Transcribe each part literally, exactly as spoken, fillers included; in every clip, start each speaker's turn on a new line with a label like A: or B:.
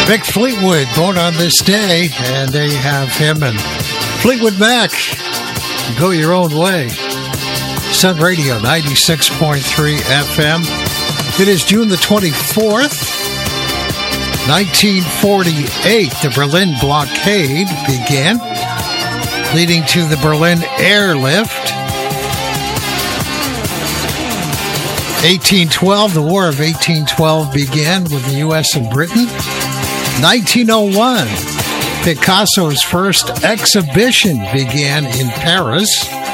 A: Mick Fleetwood, born on this day, and there you have him and Fleetwood Mac. Go your own way. Sun Radio, ninety-six point three F M. It is June the twenty-fourth, nineteen forty-eight. The Berlin blockade began, leading to the Berlin airlift. eighteen twelve, the War of eighteen twelve began with the U S and Britain. nineteen oh one, Picasso's first exhibition began in Paris.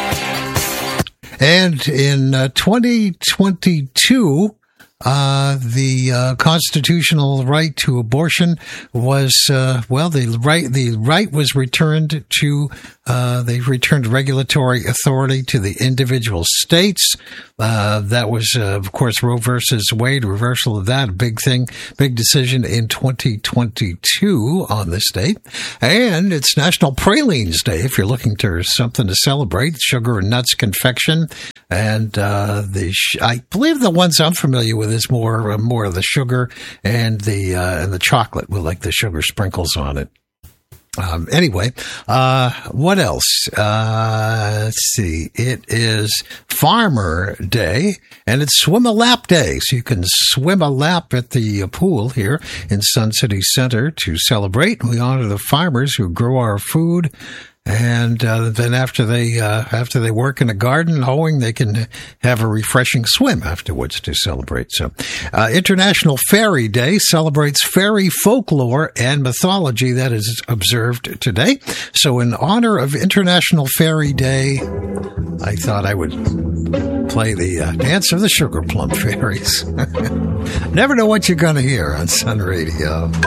A: And in uh, twenty twenty-two, uh, the uh, constitutional right to abortion was, uh, well, the right the right was returned to, uh, they returned regulatory authority to the individual states. Uh, that was, uh, of course, Roe versus Wade, reversal of that, a big thing, big decision in twenty twenty-two on this date. And it's National Pralines Day if you're looking for something to celebrate. Sugar and nuts confection. And uh, the sh- I believe the ones I'm familiar with is more uh, more of the sugar and the uh, and the chocolate with like the sugar sprinkles on it. Um, anyway, uh, what else? Uh, let's see. It is Farmer Day, and it's Swim a Lap Day. So you can swim a lap at the pool here in Sun City Center to celebrate. We honor the farmers who grow our food. And uh, then after they uh, after they work in the garden hoeing, they can have a refreshing swim afterwards to celebrate. So, uh, International Fairy Day celebrates fairy folklore and mythology that is observed today. So, in honor of International Fairy Day, I thought I would play the uh, Dance of the Sugar Plum Fairies. Never know what you're going to hear on Sun Radio.